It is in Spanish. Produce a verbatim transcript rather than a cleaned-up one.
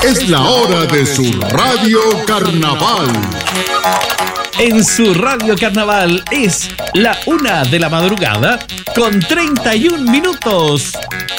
Es la hora de su Radio Carnaval. En su Radio Carnaval es la una de la madrugada con treinta y un minutos.